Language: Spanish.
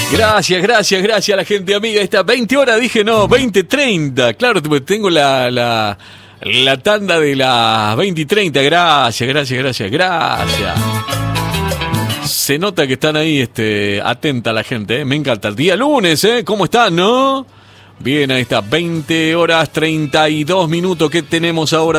Gracias a la gente amiga. Esta 20 horas, dije no, 20:30. Claro, tengo la tanda de las 20:30. Gracias. Se nota que están ahí atenta la gente, Me encanta. El día lunes, ¿Cómo están, no? Bien, ahí está. 20 horas 32 minutos. ¿Qué tenemos ahora?